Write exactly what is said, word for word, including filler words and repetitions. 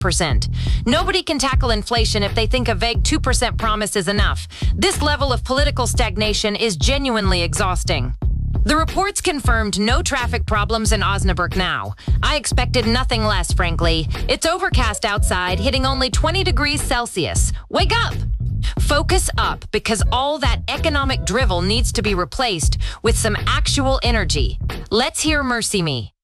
percent. Nobody can tackle inflation if they think a vague two percent promise is enough. This level of political stagnation is genuinely exhausting. The reports confirmed no traffic problems in Osnabrück now. I expected nothing less, frankly. It's overcast outside, hitting only twenty degrees Celsius. Wake up! Focus up, because all that economic drivel needs to be replaced with some actual energy. Let's hear Mercy Me.